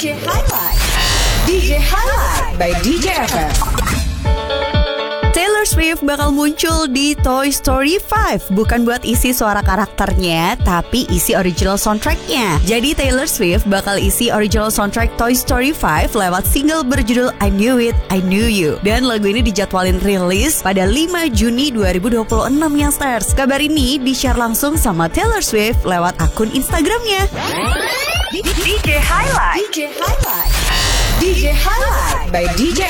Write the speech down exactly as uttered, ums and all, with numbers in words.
J Highlight. D J Highlight by D J F M. Taylor Swift bakal muncul di Toy Story lima. Bukan buat isi suara karakternya, tapi isi original soundtracknya. Jadi Taylor Swift bakal isi original soundtrack Toy Story lima lewat single berjudul I Knew It, I Knew You. Dan lagu ini dijadwalin rilis pada lima Juni dua ribu dua puluh enam yang stars. Kabar ini di-share langsung sama Taylor Swift lewat akun Instagramnya. D J Highlight. D J Highlight. D J Highlight by D J